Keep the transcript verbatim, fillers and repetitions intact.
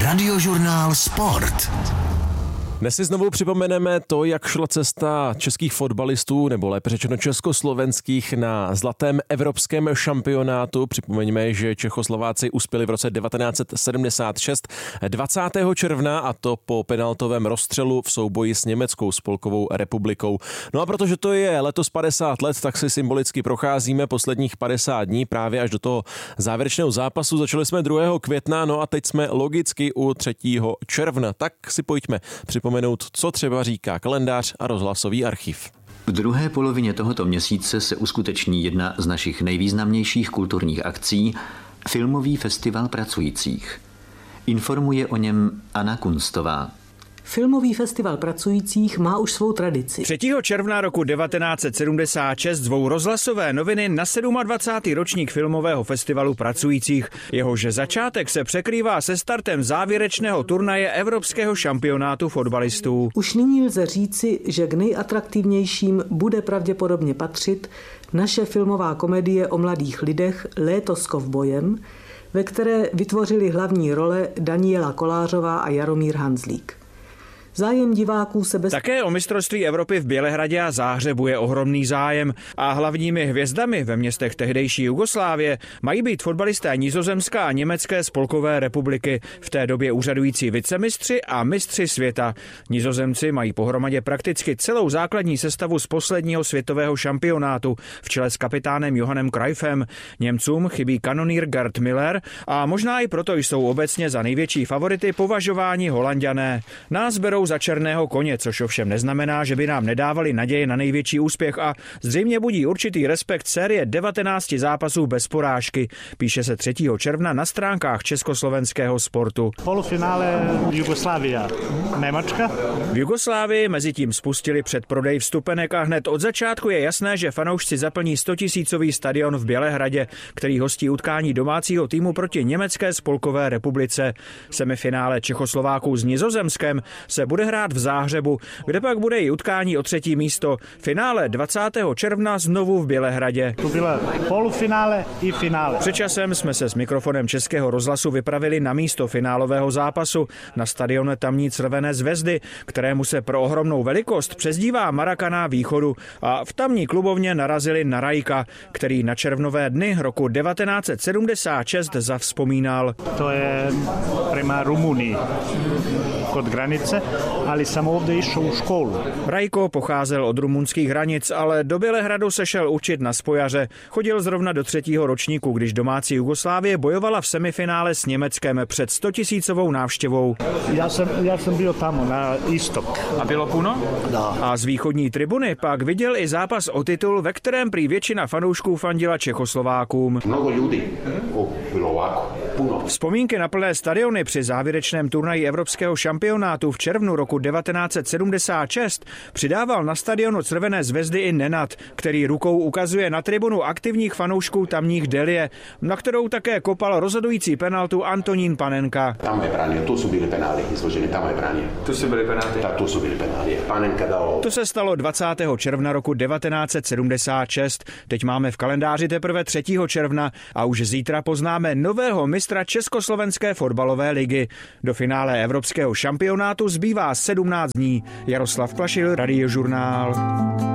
Radiožurnál Sport. Dnes si znovu připomeneme to, jak šla cesta českých fotbalistů, nebo lépe řečeno československých, na zlatém evropském šampionátu. Připomeňme, že Čechoslováci uspěli v roce devatenáct set sedmdesát šest dvacátého června, a to po penaltovém rozstřelu v souboji s Německou spolkovou republikou. No a protože to je letos padesát let, tak si symbolicky procházíme posledních padesát dní právě až do toho závěrečného zápasu. Začali jsme druhého května, no a teď jsme logicky u třetího června. Tak si pojďme připomenout, co třeba říká kalendář a rozhlasový archiv. V druhé polovině tohoto měsíce se uskuteční jedna z našich nejvýznamnějších kulturních akcí, Filmový festival pracujících. Informuje o něm Anna Kunstová. Filmový festival pracujících má už svou tradici. třetího června roku devatenáct set sedmdesát šest zvou rozhlasové noviny na dvacátý sedmý ročník Filmového festivalu pracujících. Jehož začátek se překrývá se startem závěrečného turnaje Evropského šampionátu fotbalistů. Už nyní lze říci, že k nejatraktivnějším bude pravděpodobně patřit naše filmová komedie o mladých lidech Léto s kovbojem, ve které vytvořili hlavní role Daniela Kolářová a Jaromír Hanzlík. Zájem diváků se bez... Také o mistrovství Evropy v Bělehradě a Záhřebu je ohromný zájem a hlavními hvězdami ve městech tehdejší Jugoslávie mají být fotbalisté Nizozemská a Německé spolkové republiky, v té době úřadující vicemistři a mistři světa. Nizozemci mají pohromadě prakticky celou základní sestavu z posledního světového šampionátu v čele s kapitánem Johannem Cruyffem. Němcům chybí kanonýr Gerd Müller a možná i proto jsou obecně za největší favority považováni Holanďané. Nás berou za černého koně, což ovšem neznamená, že by nám nedávali naději na největší úspěch, a zřejmě budí určitý respekt série devatenáct zápasů bez porážky, píše se třetího června na stránkách československého sportu. Polofinále Jugoslávia, Německa. V Jugoslávii mezi tím spustili předprodej vstupenek a hned od začátku je jasné, že fanoušci zaplní stotisícový stadion v Bělehradě, který hostí utkání domácího týmu proti Německé spolkové republice. Semifinále Čechoslováků s Nizozemskem se bude hrát v Záhřebu, kde pak bude i utkání o třetí místo. Finále dvacátého června znovu v Bělehradě. To bylo polofinále i finále. Před časem jsme se s mikrofonem Českého rozhlasu vypravili na místo finálového zápasu na stadion tamní Crvené zvezdy, kterému se pro ohromnou velikost přezdívá Maracana východu, a v tamní klubovně narazili na Rajka, který na červnové dny roku devatenáct set sedmdesát šest zavzpomínal. To je prema Rumunii kod granice, ale jsem ovdje išel u školu. Rajko pocházel od rumunských hranic, ale do Bělehradu se šel učit na spojaře. Chodil zrovna do třetího ročníku, když domácí Jugoslávie bojovala v semifinále s Německem před stotisícovou návštěvou. Já jsem, já jsem byl tam na istok. A bylo puno? Da. A z východní tribuny pak viděl i zápas o titul, ve kterém prý většina fanoušků fandila Čechoslovákům. Mnoho lidí bylo ovako, puno. Vzpomínky na plné stadiony při závěrečném turnaji Evropského šampionátu v červnu roku devatenáct set sedmdesát šest přidával na stadionu Crvené zvezdy i Nenad, který rukou ukazuje na tribunu aktivních fanoušků tamních Delie, na kterou také kopal rozhodující penaltu Antonín Panenka. Tam je bránil, to jsou byly penály, izložené, tam je bránil. To jsou byly penály. Tak to jsou byly penály. Panenka dal. To se stalo dvacátého června roku devatenáct set sedmdesát šest. Teď máme v kalendáři teprve třetího června a už zítra poznáme nového mistra Československé fotbalové ligy. Do finále Evropského šampionátu zbývá sedmnáct dní. Jaroslav Plašil, Radiožurnál.